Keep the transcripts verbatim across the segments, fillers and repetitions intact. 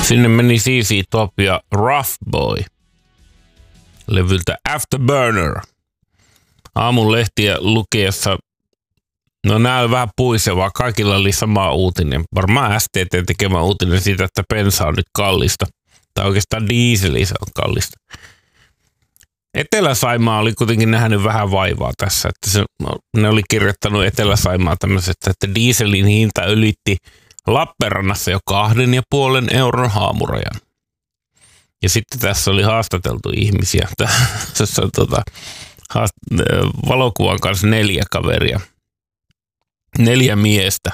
Sinne meni C C Top ja Rough Boy levyltä Afterburner. Aamun lehtiä lukiessa, no nää oli vähän puisevaa, kaikilla oli sama uutinen. Varmaan S T T tekemä uutinen siitä, että bensa on nyt kallista. Tai oikeastaan dieseli se on kallista. Etelä-Saimaa oli kuitenkin nähnyt vähän vaivaa tässä. Että se, ne oli kirjoittanut Etelä-Saimaa tämmöisestä, että dieselin hinta ylitti Lappeenrannassa jo kahden ja puolen euron haamurajan. Ja sitten tässä oli haastateltu ihmisiä. Tässä on tota, haast, valokuvan kanssa neljä kaveria. Neljä miestä.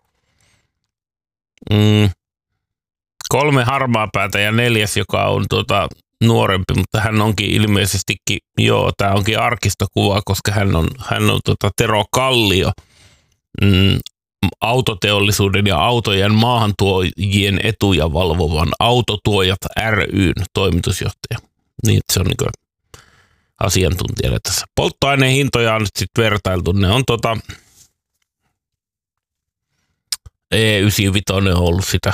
Mm. Kolme harmaa päätä ja neljäs, joka on tota, nuorempi, mutta hän onkin ilmeisestikin, joo, tämä onkin arkistokuva, koska hän on, hän on tota Tero Kallio, mm, autoteollisuuden ja autojen maahantuojien etuja valvovan Autotuojat ry:n toimitusjohtaja. Niin, se on niin kuin asiantuntijana tässä. Polttoaineen hintoja on nyt sitten vertailtu. Ne on tota E yhdeksänkymmentäviisi on ollut sitä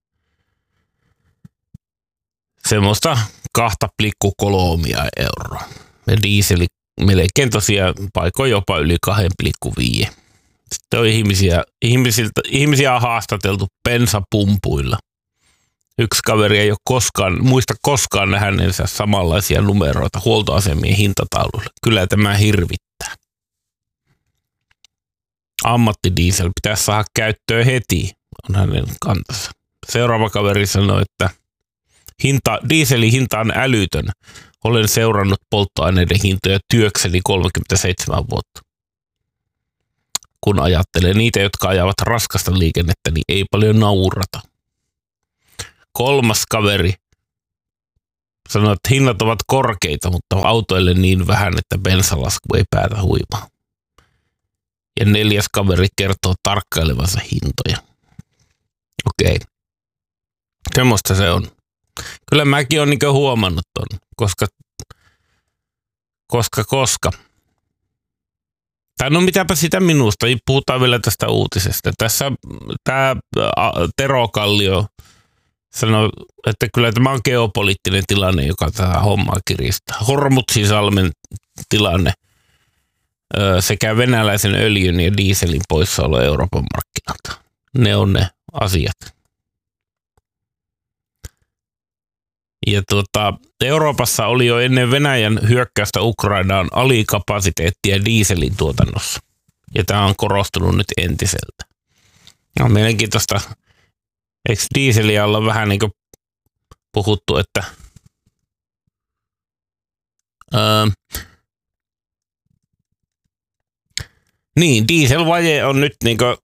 semmoista kahta plikku kolomia euroa. Ja dieseli melkein tosiaan paikoin jopa yli kahden plikku viie. Sitten on ihmisiä, ihmisiltä, ihmisiä on haastateltu bensapumpuilla. Yksi kaveri ei ole koskaan, muista koskaan nähneensä samanlaisia numeroita huoltoasemien hintatauluilla. Kyllä tämä hirvittää. Ammattidiesel pitäisi saada käyttöön heti, on hänen kantansa. Seuraava kaveri sanoi, että hinta, dieselin hinta on älytön. Olen seurannut polttoaineiden hintoja työkseni kolmekymmentäseitsemän vuotta. Kun ajattelee niitä, jotka ajavat raskasta liikennettä, niin ei paljon naurata. Kolmas kaveri sanoi, että hinnat ovat korkeita, mutta autoille niin vähän, että bensalasku ei päätä huimaa. Ja neljäs kaveri kertoo tarkkailevansa hintoja. Okei. Semmoista se on. Kyllä mäkin olen niin huomannut ton, koska, koska, koska. Tai no mitäpä sitä minusta, puhutaan vielä tästä uutisesta. Tässä tämä Tero Kallio sanoi, että kyllä tämä on geopoliittinen tilanne, joka tätä hommaa kiristää. Hormuzisalmen tilanne sekä venäläisen öljyn ja dieselin poissaolo Euroopan markkinalta. Ne on ne asiat. Ja tuota, Euroopassa oli jo ennen Venäjän hyökkäystä Ukrainaan alikapasiteettia dieselin tuotannossa. Ja tämä on korostunut nyt entiseltä. No mielenkiintoista. Eikö dieseliä olla vähän niin kuin puhuttu, että öö, niin, dieselvaje on nyt niin kuin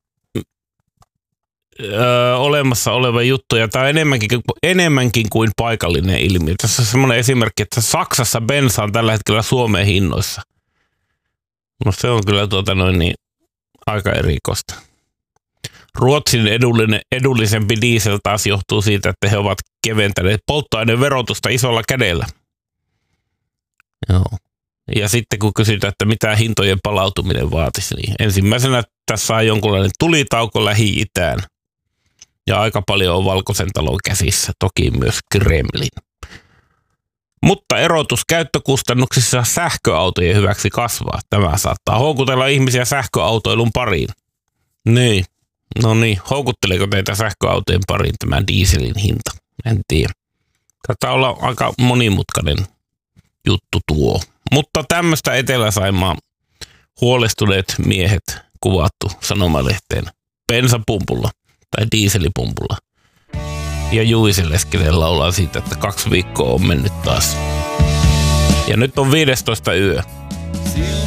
Öö, olemassa oleva juttu, ja tämä on enemmänkin, enemmänkin kuin paikallinen ilmiö. Tässä on semmoinen esimerkki, että Saksassa bensa on tällä hetkellä Suomeen hinnoissa. No se on kyllä tuota noin niin aika erikoista. Ruotsin edullinen, edullisempi diesel taas johtuu siitä, että he ovat keventäneet polttoaineen verotusta isolla kädellä. Joo. Ja sitten kun kysytään, että mitä hintojen palautuminen vaatisi, niin ensimmäisenä tässä on jonkunlainen tulitauko Lähi-Itään. Ja aika paljon on Valkoisen talon käsissä, toki myös Kremlin. Mutta erotus käyttökustannuksissa sähköautojen hyväksi kasvaa. Tämä saattaa houkutella ihmisiä sähköautoilun pariin. Niin, no niin, houkutteleeko teitä sähköautojen pariin tämä dieselin hinta? En tiedä. Taitaa olla aika monimutkainen juttu tuo. Mutta tämmöistä Etelä-Saimaa huolestuneet miehet kuvattu sanomalehteen bensapumpulla tai dieselipumpulla. Ja Juise Leskinen laulaa siitä, että kaksi viikkoa on mennyt taas. Ja nyt on viidestoista yö.